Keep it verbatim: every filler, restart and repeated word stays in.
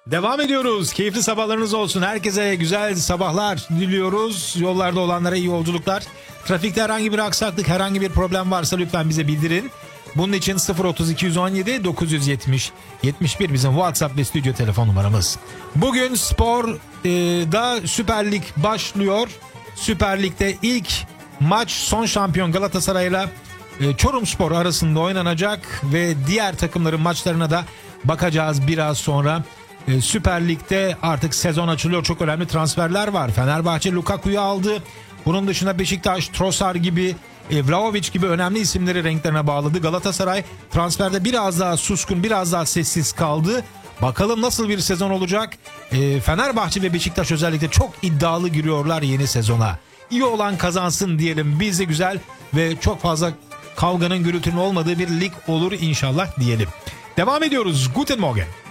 Devam ediyoruz. Keyifli sabahlarınız olsun. Herkese güzel sabahlar diliyoruz. Yollarda olanlara iyi yolculuklar. Trafikte herhangi bir aksaklık, herhangi bir problem varsa lütfen bize bildirin. Bunun için sıfır otuz iki on yedi dokuz yetmiş yetmiş bir bizim WhatsApp ve stüdyo telefon numaramız. Bugün sporda Süper Lig başlıyor. Süper Lig'de ilk maç son şampiyon Galatasaray'la Çorumspor arasında oynanacak ve diğer takımların maçlarına da bakacağız biraz sonra. Süper Lig'de artık sezon açılıyor. Çok önemli transferler var. Fenerbahçe Lukaku'yu aldı. Bunun dışında Beşiktaş Trossard gibi, Vlahovic gibi önemli isimleri renklerine bağladı. Galatasaray transferde biraz daha suskun, biraz daha sessiz kaldı. Bakalım nasıl bir sezon olacak? Fenerbahçe ve Beşiktaş özellikle çok iddialı giriyorlar yeni sezona. İyi olan kazansın diyelim. Biz de güzel ve çok fazla kavganın, gürültünün olmadığı bir lig olur inşallah diyelim. Devam ediyoruz. Guten Morgen.